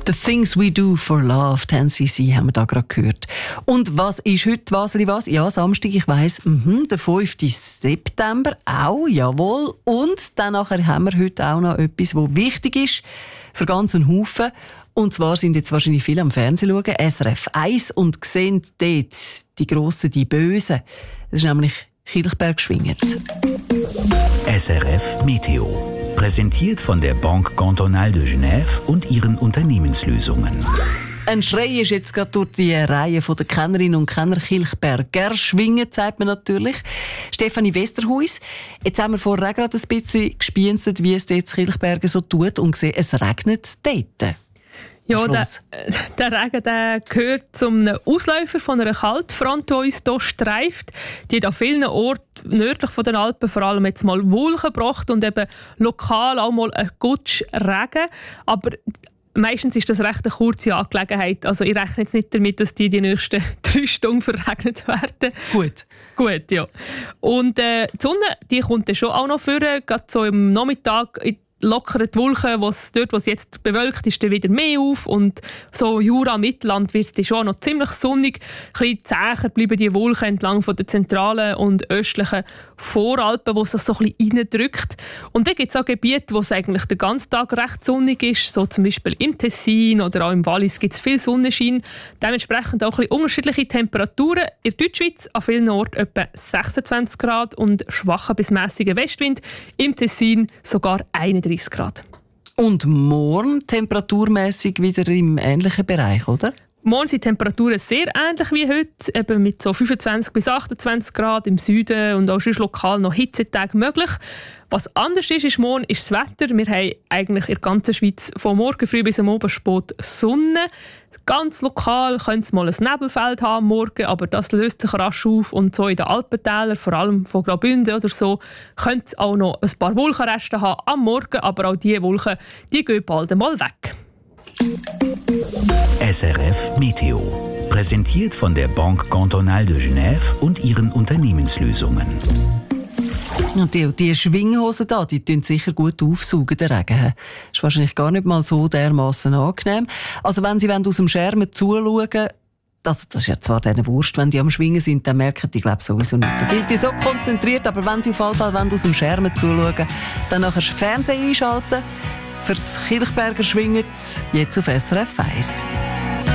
The Things We Do for Love, 10cc, haben wir da gerade gehört. Und was ist heute, was? Ja, Samstag, ich weiss, der 5. September, auch, jawohl. Und dann nachher haben wir heute auch noch etwas, was wichtig ist für ganz einen Haufen. Und zwar sind jetzt wahrscheinlich viele am Fernsehen schauen, SRF 1, und sehen dort die Grossen, die Bösen. Es ist nämlich Kilchberg schwingend. SRF Meteo. Präsentiert von der Banque Cantonale de Genève und ihren Unternehmenslösungen. Ein Schrei ist jetzt gerade durch die Reihe der Kennerinnen und Kenner Kilchberger schwingend, sagt man natürlich. Stefanie Westerhuis, jetzt haben wir vorher auch gerade ein bisschen gespienst, wie es dort in Kilchbergen so tut, und gesehen, es regnet dort. Ja, der Regen gehört zum Ausläufer von einer Kaltfront, die uns hier streift. Die hat an vielen Orten nördlich von den Alpen vor allem jetzt mal Wolken gebracht und eben lokal auch mal ein Gutsch Regen. Aber meistens ist das recht eine kurze Angelegenheit. Also ich rechne jetzt nicht damit, dass die nächsten 3 Stunden verregnet werden. Gut, ja. Und die Sonne, die kommt dann schon auch noch vor, gerade so im Nachmittag. Lockern die Wolken, wo es jetzt bewölkt ist, dann wieder mehr auf. Und so Jura, Mittelland wird es schon noch ziemlich sonnig. Ein bisschen zäher bleiben die Wolken entlang von den zentralen und östlichen Voralpen, wo es das so ein bisschen reindrückt. Und dann gibt es auch Gebiete, wo es eigentlich den ganzen Tag recht sonnig ist. So zum Beispiel im Tessin oder auch im Wallis gibt es viel Sonnenschein. Dementsprechend auch ein bisschen unterschiedliche Temperaturen. In der Deutschschweiz an vielen Orten etwa 26 Grad und schwacher bis mäßiger Westwind. Im Tessin sogar 31 Grad. Und morgen temperaturmässig wieder im ähnlichen Bereich, oder? Morgen sind die Temperaturen sehr ähnlich wie heute, eben mit so 25 bis 28 Grad im Süden und auch schon lokal noch Hitzetage möglich. Was anders ist morgen ist das Wetter. Wir haben eigentlich in der ganzen Schweiz von morgen früh bis am Abend spät Sonne. Ganz lokal könnte es mal ein Nebelfeld haben morgen, aber das löst sich rasch auf. Und so in den Alpentälern, vor allem von Graubünden oder so, könnte es auch noch ein paar Wolkenreste haben am Morgen, aber auch diese Wolken, die gehen bald einmal weg. SRF Meteo. Präsentiert von der Banque Cantonale de Genève und ihren Unternehmenslösungen. Und die Schwinghosen da, die tun sicher gut aufsaugen, den Regen. Ist wahrscheinlich gar nicht mal so dermassen angenehm. Also wenn Sie aus dem Schermen zuschauen, das ist ja zwar denen Wurst, wenn die am Schwingen sind, dann merken die, glaube ich, sowieso nicht. Da sind die so konzentriert, aber wenn Sie auf jeden Fall aus dem Schermen zuschauen, dann nachher das Fernsehen einschalten. Fürs Kilchberger schwingt jetzt auf SRF 1.